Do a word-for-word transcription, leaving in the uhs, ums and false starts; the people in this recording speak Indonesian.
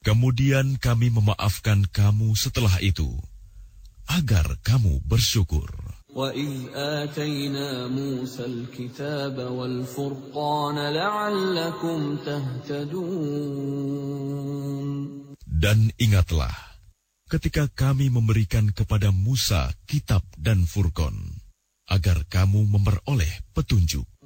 Kemudian kami memaafkan kamu setelah itu, agar kamu bersyukur. وَإِذْ آتَيْنَا مُوسَى الْكِتَابَ وَالْفُرْقَانَ لَعَلَّكُمْ تَهْتَدُونَ. Dan ingatlah, ketika kami memberikan kepada Musa kitab dan Furqan, agar kamu memperoleh petunjuk.